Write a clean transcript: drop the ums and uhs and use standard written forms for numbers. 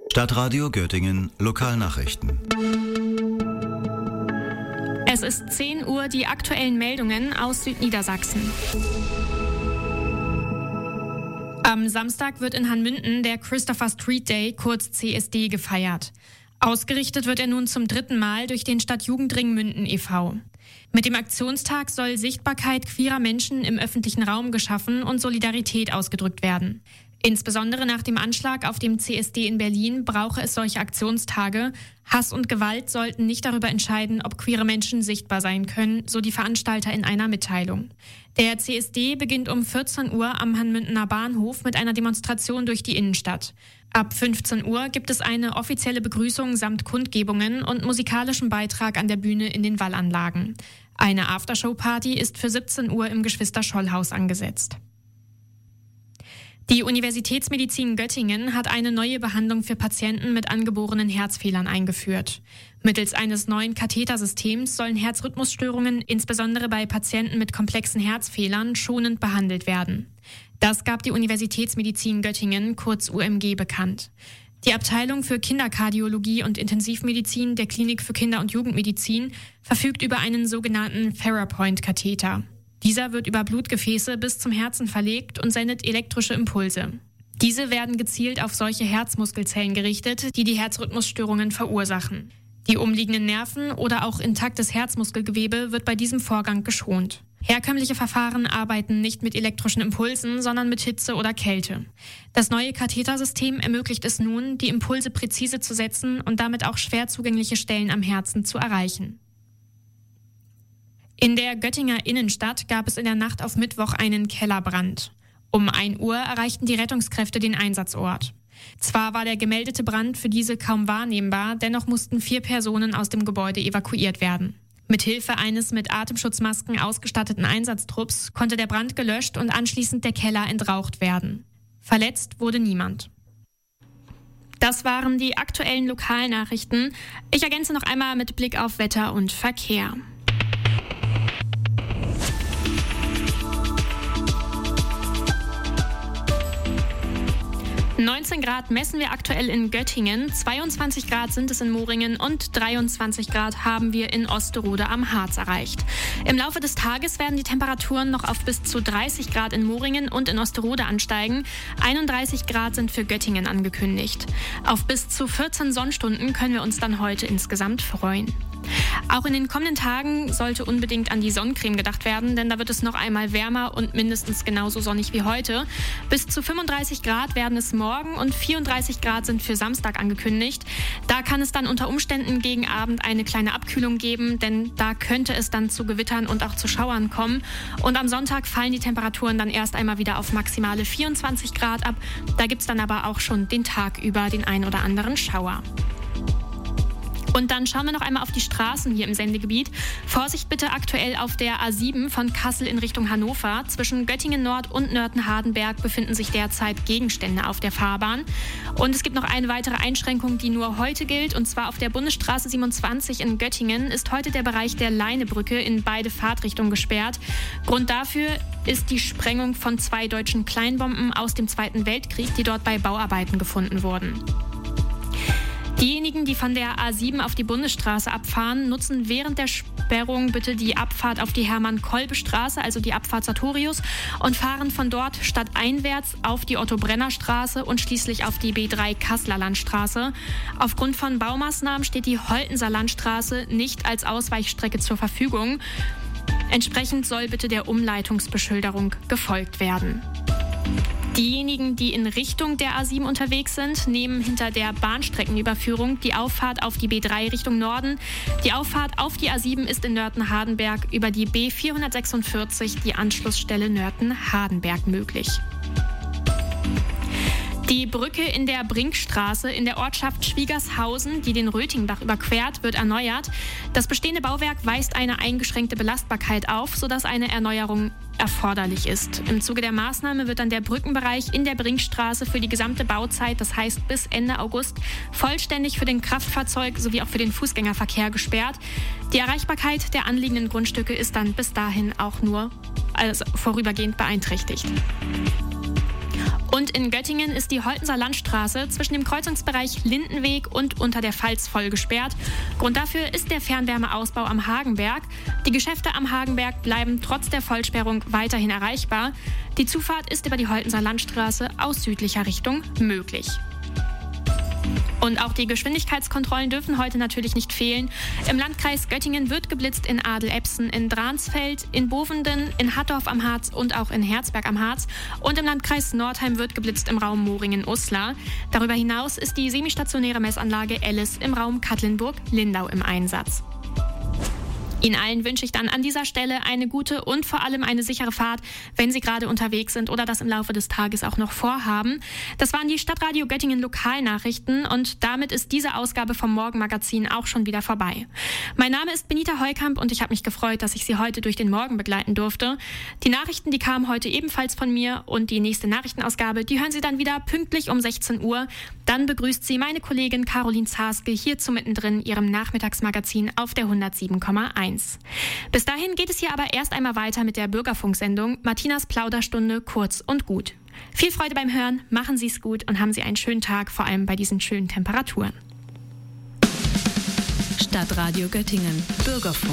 Stadtradio Göttingen Lokalnachrichten. Es ist 10 Uhr, die aktuellen Meldungen aus Südniedersachsen. Am Samstag wird in Hanmünden der Christopher Street Day, kurz CSD, gefeiert. Ausgerichtet wird er nun zum 3. Mal durch den Stadtjugendring Münden e.V. Mit dem Aktionstag soll Sichtbarkeit queerer Menschen im öffentlichen Raum geschaffen und Solidarität ausgedrückt werden. Insbesondere nach dem Anschlag auf dem CSD in Berlin brauche es solche Aktionstage. Hass und Gewalt sollten nicht darüber entscheiden, ob queere Menschen sichtbar sein können, so die Veranstalter in einer Mitteilung. Der CSD beginnt um 14 Uhr am Hanmündener Bahnhof mit einer Demonstration durch die Innenstadt. Ab 15 Uhr gibt es eine offizielle Begrüßung samt Kundgebungen und musikalischen Beitrag an der Bühne in den Wallanlagen. Eine Aftershow-Party ist für 17 Uhr im Geschwister-Scholl-Haus angesetzt. Die Universitätsmedizin Göttingen hat eine neue Behandlung für Patienten mit angeborenen Herzfehlern eingeführt. Mittels eines neuen Kathetersystems sollen Herzrhythmusstörungen, insbesondere bei Patienten mit komplexen Herzfehlern, schonend behandelt werden. Das gab die Universitätsmedizin Göttingen, kurz UMG, bekannt. Die Abteilung für Kinderkardiologie und Intensivmedizin der Klinik für Kinder- und Jugendmedizin verfügt über einen sogenannten Therapoint-Katheter. Dieser wird über Blutgefäße bis zum Herzen verlegt und sendet elektrische Impulse. Diese werden gezielt auf solche Herzmuskelzellen gerichtet, die die Herzrhythmusstörungen verursachen. Die umliegenden Nerven oder auch intaktes Herzmuskelgewebe wird bei diesem Vorgang geschont. Herkömmliche Verfahren arbeiten nicht mit elektrischen Impulsen, sondern mit Hitze oder Kälte. Das neue Kathetersystem ermöglicht es nun, die Impulse präzise zu setzen und damit auch schwer zugängliche Stellen am Herzen zu erreichen. In der Göttinger Innenstadt gab es in der Nacht auf Mittwoch einen Kellerbrand. Um 1 Uhr erreichten die Rettungskräfte den Einsatzort. Zwar war der gemeldete Brand für diese kaum wahrnehmbar, dennoch mussten 4 Personen aus dem Gebäude evakuiert werden. Mit Hilfe eines mit Atemschutzmasken ausgestatteten Einsatztrupps konnte der Brand gelöscht und anschließend der Keller entraucht werden. Verletzt wurde niemand. Das waren die aktuellen Lokalnachrichten. Ich ergänze noch einmal mit Blick auf Wetter und Verkehr. 19 Grad messen wir aktuell in Göttingen, 22 Grad sind es in Moringen und 23 Grad haben wir in Osterode am Harz erreicht. Im Laufe des Tages werden die Temperaturen noch auf bis zu 30 Grad in Moringen und in Osterode ansteigen. 31 Grad sind für Göttingen angekündigt. Auf bis zu 14 Sonnenstunden können wir uns dann heute insgesamt freuen. Auch in den kommenden Tagen sollte unbedingt an die Sonnencreme gedacht werden, denn da wird es noch einmal wärmer und mindestens genauso sonnig wie heute. Bis zu 35 Grad werden es morgen und 34 Grad sind für Samstag angekündigt. Da kann es dann unter Umständen gegen Abend eine kleine Abkühlung geben, denn da könnte es dann zu Gewittern und auch zu Schauern kommen. Und am Sonntag fallen die Temperaturen dann erst einmal wieder auf maximale 24 Grad ab. Da gibt es dann aber auch schon den Tag über den ein oder anderen Schauer. Und dann schauen wir noch einmal auf die Straßen hier im Sendegebiet. Vorsicht bitte aktuell auf der A7 von Kassel in Richtung Hannover. Zwischen Göttingen Nord und Nörten-Hardenberg befinden sich derzeit Gegenstände auf der Fahrbahn. Und es gibt noch eine weitere Einschränkung, die nur heute gilt. Und zwar auf der Bundesstraße 27 in Göttingen ist heute der Bereich der Leinebrücke in beide Fahrtrichtungen gesperrt. Grund dafür ist die Sprengung von 2 deutschen Kleinbomben aus dem Zweiten Weltkrieg, die dort bei Bauarbeiten gefunden wurden. Diejenigen, die von der A7 auf die Bundesstraße abfahren, nutzen während der Sperrung bitte die Abfahrt auf die Hermann-Kolbe-Straße, also die Abfahrt Sartorius, und fahren von dort stadteinwärts auf die Otto-Brenner-Straße und schließlich auf die B3 Kasseler Landstraße. Aufgrund von Baumaßnahmen steht die Holtenser Landstraße nicht als Ausweichstrecke zur Verfügung. Entsprechend soll bitte der Umleitungsbeschilderung gefolgt werden. Diejenigen, die in Richtung der A7 unterwegs sind, nehmen hinter der Bahnstreckenüberführung die Auffahrt auf die B3 Richtung Norden. Die Auffahrt auf die A7 ist in Nörten-Hardenberg über die B446, die Anschlussstelle Nörten-Hardenberg, möglich. Die Brücke in der Brinkstraße in der Ortschaft Schwiegershausen, die den Rötingbach überquert, wird erneuert. Das bestehende Bauwerk weist eine eingeschränkte Belastbarkeit auf, sodass eine Erneuerung erforderlich ist. Im Zuge der Maßnahme wird dann der Brückenbereich in der Brinkstraße für die gesamte Bauzeit, das heißt bis Ende August, vollständig für den Kraftfahrzeug- sowie auch für den Fußgängerverkehr gesperrt. Die Erreichbarkeit der anliegenden Grundstücke ist dann bis dahin auch nur vorübergehend beeinträchtigt. Und in Göttingen ist die Holtenser Landstraße zwischen dem Kreuzungsbereich Lindenweg und unter der Pfalz voll gesperrt. Grund dafür ist der Fernwärmeausbau am Hagenberg. Die Geschäfte am Hagenberg bleiben trotz der Vollsperrung weiterhin erreichbar. Die Zufahrt ist über die Holtenser Landstraße aus südlicher Richtung möglich. Und auch die Geschwindigkeitskontrollen dürfen heute natürlich nicht fehlen. Im Landkreis Göttingen wird geblitzt in Adel-Epsen, in Dransfeld, in Bovenden, in Hattorf am Harz und auch in Herzberg am Harz. Und im Landkreis Nordheim wird geblitzt im Raum Moringen-Uslar. Darüber hinaus ist die semistationäre Messanlage Ellis im Raum Katlenburg-Lindau im Einsatz. Ihnen allen wünsche ich dann an dieser Stelle eine gute und vor allem eine sichere Fahrt, wenn Sie gerade unterwegs sind oder das im Laufe des Tages auch noch vorhaben. Das waren die Stadtradio Göttingen Lokalnachrichten und damit ist diese Ausgabe vom Morgenmagazin auch schon wieder vorbei. Mein Name ist Benita Heukamp und ich habe mich gefreut, dass ich Sie heute durch den Morgen begleiten durfte. Die Nachrichten, die kamen heute ebenfalls von mir und die nächste Nachrichtenausgabe, die hören Sie dann wieder pünktlich um 16 Uhr. Dann begrüßt Sie meine Kollegin Caroline Zaske hier zu Mittendrin, Ihrem Nachmittagsmagazin auf der 107,1. Bis dahin geht es hier aber erst einmal weiter mit der Bürgerfunksendung Martinas Plauderstunde kurz und gut. Viel Freude beim Hören, machen Sie es gut und haben Sie einen schönen Tag, vor allem bei diesen schönen Temperaturen. Stadtradio Göttingen, Bürgerfunk.